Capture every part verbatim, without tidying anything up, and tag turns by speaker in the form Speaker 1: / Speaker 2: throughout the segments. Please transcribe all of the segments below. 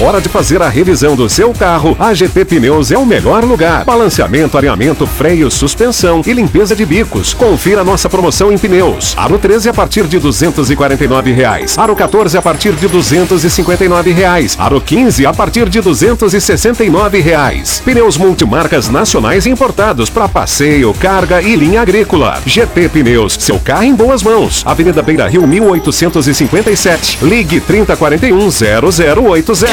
Speaker 1: hora de fazer a revisão do seu carro, a G P Pneus é o melhor lugar. Balanceamento, alinhamento, freio, suspensão e limpeza de bicos. Confira nossa promoção em pneus. Aro treze a partir de duzentos e quarenta e nove reais. Aro quatorze a partir de duzentos e cinquenta e nove reais. Aro quinze a partir de duzentos e sessenta e nove reais. Pneus multimarcas nacionais importados para passeio, carga e linha agrícola. G P Pneus, seu carro em boas mãos. Avenida Beira Rio mil oitocentos e cinquenta e sete. Ligue trinta quarenta e um zero zero oito zero.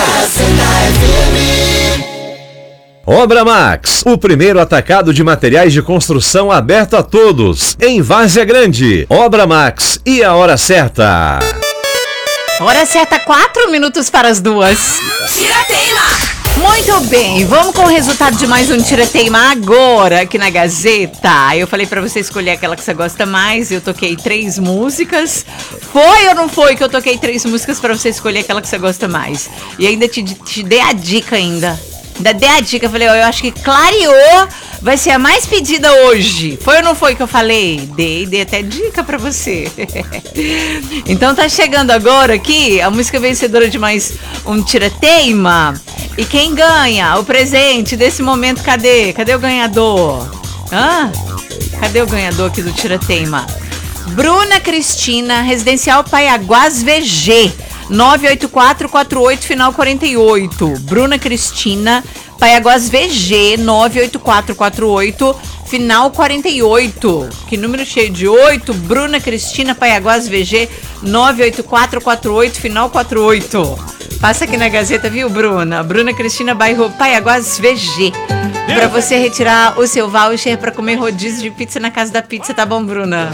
Speaker 2: Obra Max, o primeiro atacado de materiais de construção aberto a todos, em Várzea Grande. Obra Max e a hora certa.
Speaker 3: Hora certa, quatro minutos para as duas. Tirateima! Muito bem, vamos com o resultado de mais um Tirateima agora aqui na Gazeta. Eu falei pra você escolher aquela que você gosta mais, eu toquei três músicas. Foi ou não foi que eu toquei três músicas pra você escolher aquela que você gosta mais? E ainda te, te dei a dica ainda. Ainda dei a dica, eu falei, ó, eu acho que Clareou vai ser a mais pedida hoje. Foi ou não foi que eu falei? Dei, dei até dica pra você. Então tá chegando agora aqui a música vencedora de mais um Tirateima. E quem ganha o presente desse momento, cadê? Cadê o ganhador? Hã? Cadê o ganhador aqui do Tirateima? Bruna Cristina, Residencial Paiaguás V G. nove oito quatro quatro oito, final quarenta e oito. Bruna Cristina, Paiaguás V G, nove oito quatro quatro oito, final quarenta e oito. Que número cheio de oito. Bruna Cristina, Paiaguás V G, nove oito quatro quatro oito, final quarenta e oito. Passa aqui na Gazeta, viu, Bruna? Bruna Cristina, bairro Paiaguás V G. Pra você retirar o seu voucher pra comer rodízio de pizza na Casa da Pizza, tá bom, Bruna?